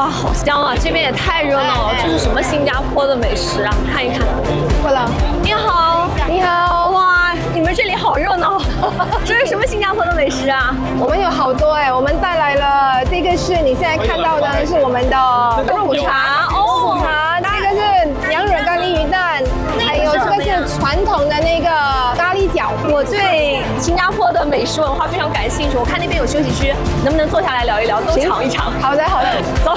哇，好香啊！这边也太热闹了，这是什么新加坡的美食啊？看一看。 过来， 你好， 你好， 哇，你们这里好热闹！这是什么新加坡的美食啊？ 我们有好多哎，我们带来了这个是你现在看到的是我们的肉骨茶哦， 这个是羊惹咖喱鱼蛋，还有这个是传统的那个咖喱饺。 我对新加坡的美食文化非常感兴趣，我看那边有休息区，能不能坐下来聊一聊，都尝一尝？ 好的，好的， 走。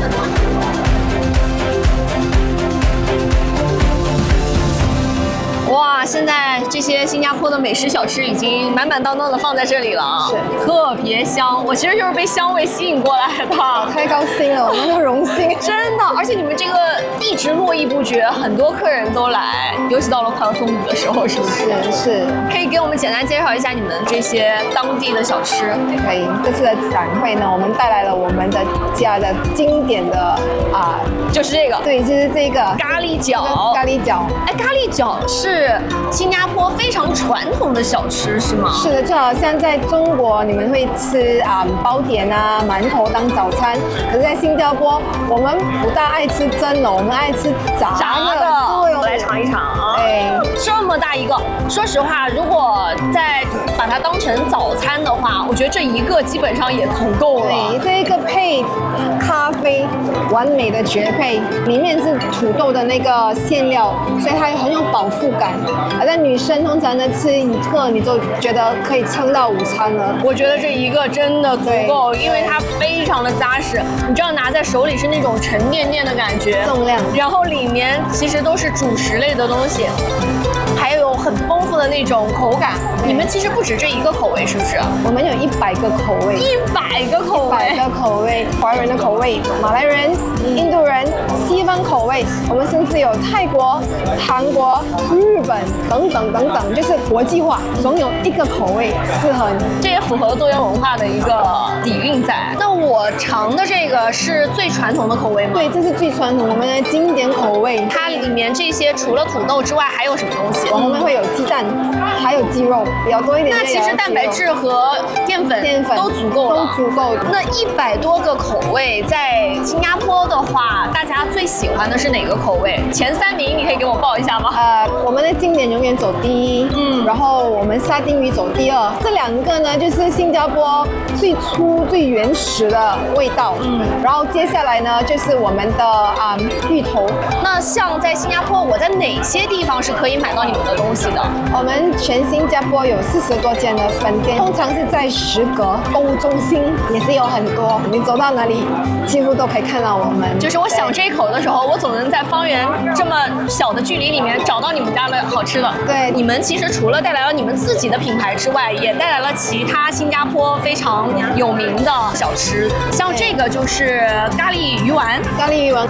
哇，现在这些新加坡的美食小吃已经满满当当的放在这里了啊， 是特别香。我其实就是被香味吸引过来的， 太高兴了，我们很荣幸， 真的。而且你们这个一直络绎不绝，很多客人都来，尤其到了快要中午的时候，是不是？ 是。 可以给我们简单介绍一下你们这些当地的小吃？ 可以。这次的展会呢，我们带来了我们的家的经典的就是这个。 对，就是这个咖喱饺。 咖喱饺。 哎，咖喱饺是新加坡非常传统的小吃是吗？ 是的，就好像在中国你们会吃包点啊、馒头当早餐，可是在新加坡我们不大爱吃蒸的，我们爱吃炸的。 对，我来尝一尝啊。哎，这么大一个，说实话，如果再把它当成早餐的话，我觉得这一个基本上也足够了。 对，这一个配咖啡，完美的绝配。里面是土豆的那个馅料，所以它很有饱腹感。而女生通常呢吃一个你就觉得可以撑到午餐了。 我觉得这一个真的足够，因为它非常的扎实，你知道拿在手里是那种沉甸甸的感觉， 重量， 然后里面其实都是主食类的东西。还有很丰富的那种口感，你们其实不止这一个口味，是不是？ 我们有100个口味 ，100个口味 ，100个口味，华人的口味，马来人、印度人、西方口味，我们甚至有泰国、韩国、日本等等等等，就是国际化，总有一个口味适合你。 这也符合多元文化的一个底蕴在。那我尝的这个是最传统的口味吗？ 对，这是最传统，我们的经典口味。 它里面这些除了土豆之外，还有什么东西？ 我们会有鸡蛋，还有鸡肉，比较多一点。 那其实蛋白质和淀粉都足够了， 都足够。 那100多个口味，在新加坡的话，大家最喜欢的是哪个口味？前3名你可以给我报一下吗？ 我们的经典永远走第一，然后我们沙丁鱼走第2。这2个呢，就是新加坡最初最原始的味道。然后接下来呢，就是我们的芋头。 那像在新加坡，我在哪些地方是可以买到你们的东西的？ 我们全新加坡有40多间的分店，通常是在10格购物中心，也是有很多，你走到哪里几乎都可以看到我们。 就是我想这一口的时候，我总能在方圆这么小的距离里面找到你们家的好吃的。 对， 你们其实除了带来了你们自己的品牌之外，也带来了其他新加坡非常有名的小吃，像这个就是咖喱鱼丸。 咖喱鱼丸